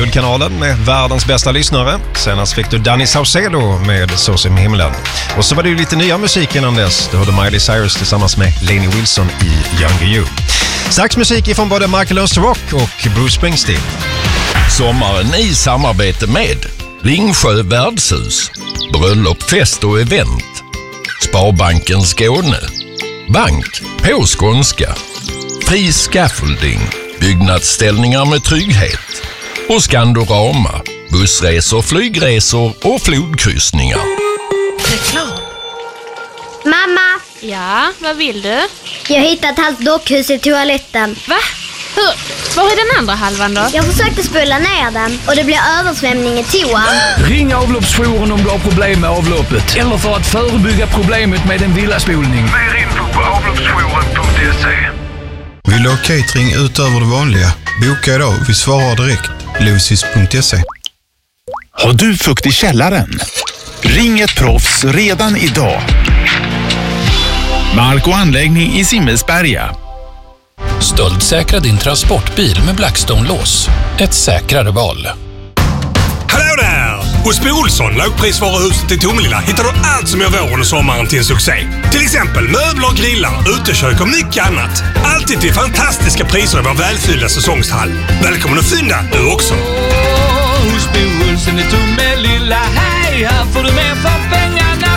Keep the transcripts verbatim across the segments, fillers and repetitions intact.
Guldkanalen med världens bästa lyssnare. Senast fick du Danny Saucedo med Så som himlen. Och så var det ju lite nya musik innan dess. Du hörde Miley Cyrus tillsammans med Lainey Wilson i Younger You. Strax musik ifrån både Michael Österrock och Bruce Springsteen. Sommaren i samarbete med Ringsjö värdshus, bröllop, fest och event, Sparbanken Skåne, Bank på skånska, Fri Scaffolding, byggnadsställningar med trygghet och Skandorama, bussresor, flygresor och flodkryssningar. Reklam. Mamma! Ja, vad vill du? Jag har hittat ett halvt dockhus i toaletten. Va? Hur? Var är den andra halvan då? Jag försökte spola ner den och det blev översvämning i toan. Ring avloppsjouren om du har problem med avloppet. Eller för att förebygga problemet med en villaspolning. Mer info på avloppsjouren punkt se. Vill du ha catering utöver det vanliga? Boka idag, vi svarar direkt. Lucis punkt se. Har du fukt i källaren? Ring ett proffs redan idag. Mark och anläggning i Simmelsberga. Stöldsäkra din transportbil med Blackstone-lås. Ett säkrare val. Hallå där! Hos Bo Olsson, lågprisvaruhuset i Tomelilla, hittar du allt som gör våren och sommaren till en succé. Till exempel möbler, grillar, utekök och mycket annat. Alltid till fantastiska priser i vår välfyllda säsongshall. Välkommen att fynda, du också! Oh, hos Bo Olsson i Tomelilla, hej, här får du mer för pengarna.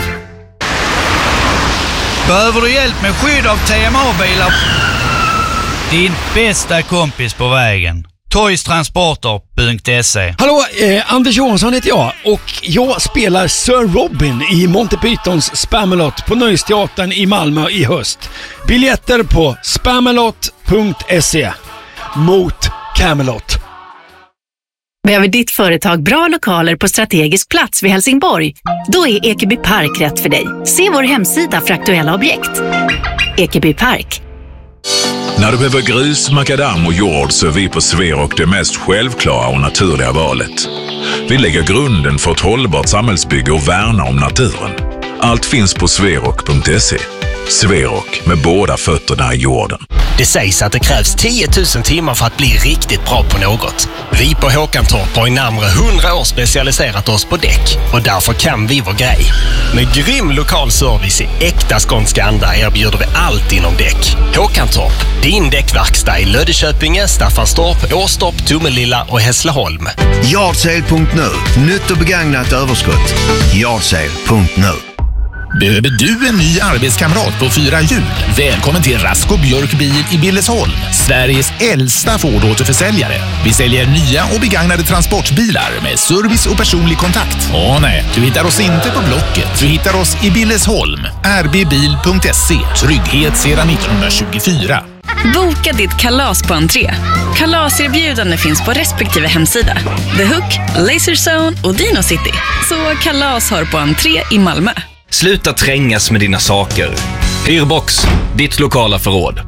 Behöver du hjälp med skydd av T M A-bilar? Din bästa kompis på vägen. toys transporter punkt se. Hallå, eh, Anders Johansson heter jag och jag spelar Sir Robin i Monty Pythons Spamalot på Nöjesteatern i Malmö i höst. Biljetter på spamalot punkt se. Mot Camelot. Behöver ditt företag bra lokaler på strategisk plats vid Helsingborg? Då är Ekeby Park rätt för dig. Se vår hemsida för aktuella objekt. Ekeby Park. När du behöver grus, makadam och jord så är vi på Sverok det mest självklara och naturliga valet. Vi lägger grunden för ett hållbart samhällsbygge och värna om naturen. Allt finns på sverok punkt se. Sverok, med båda fötterna i jorden. Det sägs att det krävs tio tusen timmar för att bli riktigt bra på något. Vi på Håkantorp har i närmare hundra år specialiserat oss på däck och därför kan vi vår grej. Med grym lokal service i äkta skånska anda erbjuder vi allt inom däck. Håkantorp, din däckverkstad i Löddeköpinge, Staffanstorp, Åstorp, Tomelilla och Hässleholm. Yardsale punkt nu. Nytt och begagnat överskott. Yardsale punkt nu. Behöver du en ny arbetskamrat på fyra hjul? Välkommen till Rasko Björk Bil i Billesholm, Sveriges äldsta Ford-återförsäljare. Vi säljer nya och begagnade transportbilar med service och personlig kontakt. Åh nej, du hittar oss inte på Blocket. Du hittar oss i Billesholm. r b bil punkt se. Trygghet sedan nittonhundratjugofyra. Boka ditt kalas på entré. Kalaserbjudande finns på respektive hemsida. The Hook, Laserzone och Dino City. Så kalas har på entré i Malmö. Sluta trängas med dina saker. Hyrbox, ditt lokala förråd.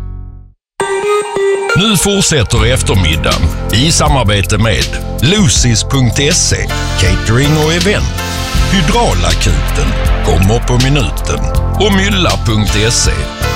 Nu fortsätter eftermiddagen i samarbete med Lucis punkt se, catering och event, Hydraulakuten, kommer på minuten och Mylla punkt se,